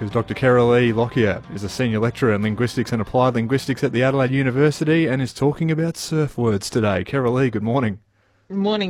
because Dr. Carol E. Lockyer is a senior lecturer in linguistics and applied linguistics at the Adelaide University and is talking about surf words today. Carol E., good morning. Morning.